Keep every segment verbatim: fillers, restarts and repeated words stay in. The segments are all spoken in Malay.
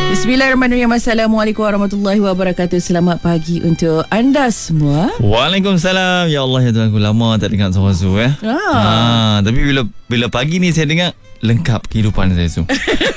Bismillahirrahmanirrahim. Assalamualaikum warahmatullahi wabarakatuh. Selamat pagi untuk anda semua. Waalaikumsalam. Ya Allah, ya Tuhanku, lama tak dengar suara Su eh. Ah. Ha, tapi bila bila pagi ni saya dengar, lengkap kehidupan saya Su.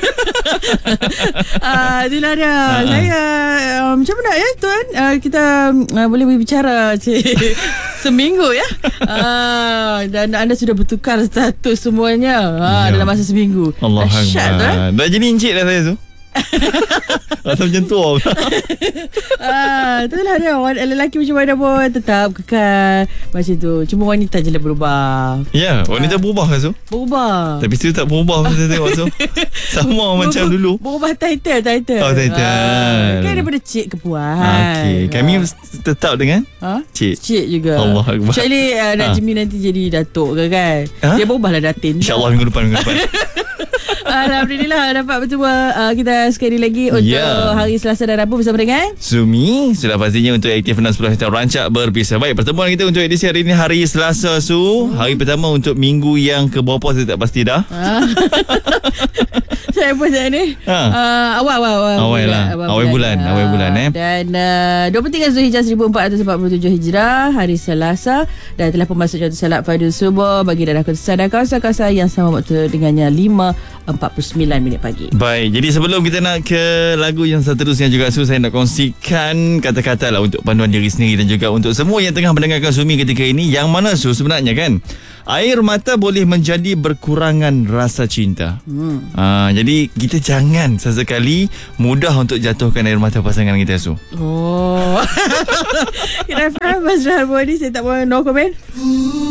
Ah, itulah dia. Ah. Saya uh, macam mana ya tuan? Uh, kita uh, boleh berbicara cik, seminggu ya. Ah, dan anda sudah bertukar status semuanya ah, Ya. dalam masa seminggu. Allah Dahsyat tu, eh? Akbar. Dah jadi encik dah saya Su. Rasa macam tua. Ah, itulah dia. Wan- Lelaki macam mana pun tetap kekal macam tu. Cuma wanita je lah berubah. Ya, wanita berubah ke Su? Berubah. Tapi Su tak berubah masa saya tengok Su. Sama macam Berubah- dulu. Berubah title title. Oh, title. Ah, kan daripada cik ke puan. Okey, kami tetap dengan ha? cik. Cik juga. Allah Akbar. Kecuali uh, Nak Ha. Jimmy nanti jadi datuk ke kan. Ha? Dia berubahlah datin. InsyaAllah minggu depan, minggu depan. Alhamdulillah dapat bertemu uh, kita sekali lagi untuk Ya. hari Selasa dan Rabu bersama dengan Sumi, sudah pastinya untuk aktif enam sepuluh kita rancak berpisah. Baik, pertemuan kita untuk edisi hari ini hari Selasa Su. Hari pertama untuk minggu yang ke berapa saya tak pasti dah. ha. Saya pun saya ni Ha. uh, awal awal awal Awal lah. Awal bulan, Ah, awal bulan, eh. Dan uh, dua puluh tiga Zulhijjah seribu empat ratus empat puluh tujuh Hijrah, hari Selasa, dan telah pun masuk waktu salat fardu subuh bagi dan aku dan kawasan-kawasan yang sama waktu dengannya lima empat puluh sembilan minit pagi. Baik, jadi sebelum kita nak ke lagu yang seterusnya juga Su, saya nak kongsikan kata-kata lah untuk panduan diri sendiri dan juga untuk semua yang tengah mendengarkan Sumi ketika ini. Yang mana Su, sebenarnya kan air mata boleh menjadi berkurangan rasa cinta. Hmm. Uh, jadi kita jangan sesekali mudah untuk jatuhkan air mata pasangan kita Su. Oh. Kira faham Mas Rahman ni, saya tak mau no comment.